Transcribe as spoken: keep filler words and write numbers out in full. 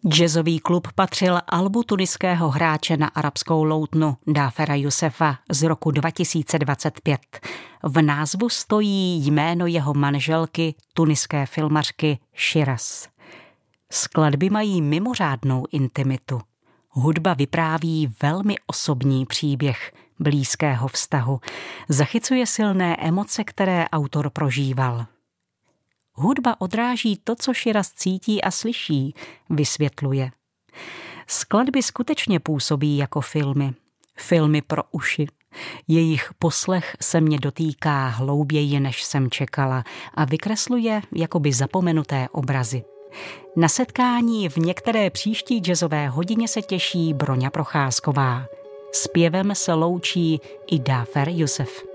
Jazzový klub patřil albu tuniského hráče na arabskou loutnu Dafera Yousefa z roku dva tisíce dvacet pět. V názvu stojí jméno jeho manželky, tuniské filmařky Shiraz. Skladby mají mimořádnou intimitu. Hudba vypráví velmi osobní příběh blízkého vztahu. Zachycuje silné emoce, které autor prožíval. Hudba odráží to, co Shiraz cítí a slyší, vysvětluje. Skladby skutečně působí jako filmy. Filmy pro uši. Jejich poslech se mě dotýká hlouběji, než jsem čekala, a vykresluje jakoby zapomenuté obrazy. Na setkání v některé příští jazzové hodině se těší Broňa Procházková. Zpěvem se loučí i Dafer Yousef.